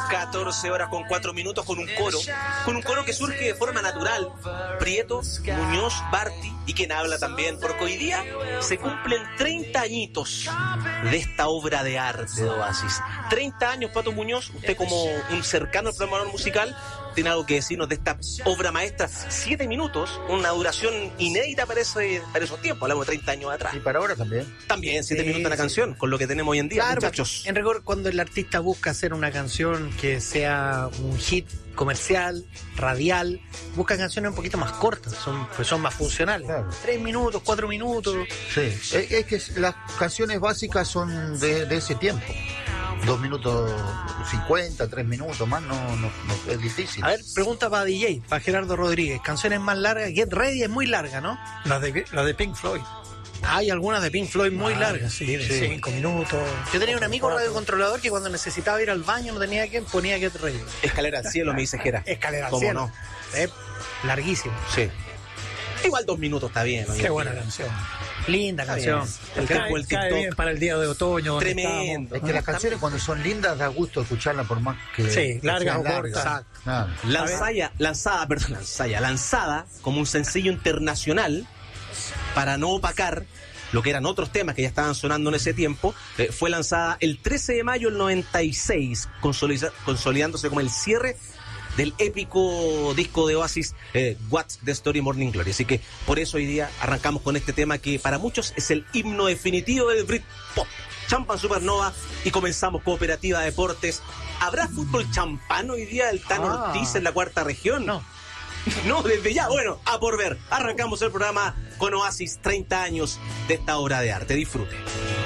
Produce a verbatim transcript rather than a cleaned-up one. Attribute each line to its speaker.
Speaker 1: catorce horas con cuatro minutos con un coro, con un coro que surge de forma natural. Prieto, Muñoz, Barty y quien habla también, porque hoy día se cumplen treinta añitos de esta obra de arte de Oasis. treinta años, Pato Muñoz, usted como un cercano programador musical, tiene algo que decirnos de esta obra maestra. Siete minutos, una duración inédita para, ese, para esos tiempos, hablamos de treinta años atrás.
Speaker 2: Y para ahora también.
Speaker 1: También, siete
Speaker 3: Sí,
Speaker 1: minutos una
Speaker 3: sí.
Speaker 1: canción, con lo que tenemos hoy en día,
Speaker 3: Claro,
Speaker 1: muchachos.
Speaker 3: en rigor, cuando el artista busca hacer una canción que sea un hit comercial, radial, busca canciones un poquito más cortas, son, pues son más funcionales.
Speaker 2: Claro.
Speaker 3: Tres minutos, cuatro minutos.
Speaker 2: Sí, es, es que las canciones básicas son de, de ese tiempo. Dos minutos cincuenta, tres minutos más, no, no, no es difícil.
Speaker 3: A ver, pregunta para D J, para Gerardo Rodríguez. Canciones más largas, Get Ready es muy larga, ¿no?
Speaker 4: La de, la de Pink Floyd.
Speaker 3: Hay algunas de Pink Floyd muy
Speaker 4: Ah,
Speaker 3: largas.
Speaker 4: Sí, de
Speaker 2: Sí.
Speaker 4: cinco minutos.
Speaker 3: Yo tenía un amigo
Speaker 4: cuatro.
Speaker 3: radiocontrolador que cuando necesitaba ir al baño no tenía quien, ponía Get Ready.
Speaker 1: Escalera al cielo, me dice Jera.
Speaker 3: Escalera al
Speaker 1: ¿Cómo
Speaker 3: cielo.
Speaker 1: no?
Speaker 3: Eh, larguísimo.
Speaker 1: Sí. Igual dos minutos está bien. hoy
Speaker 4: Qué
Speaker 1: en
Speaker 4: buena
Speaker 1: día.
Speaker 4: canción.
Speaker 3: Linda canción.
Speaker 1: bien. El
Speaker 4: Cae,
Speaker 1: campo del
Speaker 4: cae
Speaker 1: TikTok.
Speaker 4: bien para el día de otoño. donde
Speaker 1: Tremendo.
Speaker 2: Es que las canciones cuando son lindas da gusto escucharlas por más que
Speaker 4: Sí, largas
Speaker 2: sean
Speaker 4: o cortas.
Speaker 3: Exacto.
Speaker 2: Claro.
Speaker 1: Lanzada, lanzada, perdón, lanzada, lanzada como un sencillo internacional para no opacar lo que eran otros temas que ya estaban sonando en ese tiempo. Eh, fue lanzada el trece de mayo del noventa y seis, consolida- consolidándose como el cierre del épico disco de Oasis, eh, What's the Story Morning Glory. Así que por eso hoy día arrancamos con este tema que para muchos es el himno definitivo del Britpop. Champán Supernova, y comenzamos Cooperativa Deportes. ¿Habrá fútbol champán hoy día del Tano
Speaker 3: Ah.
Speaker 1: Ortiz en la cuarta región?
Speaker 3: No.
Speaker 1: No, desde ya, bueno, a por ver. Arrancamos el programa con Oasis, treinta años de esta obra de arte. Disfrute.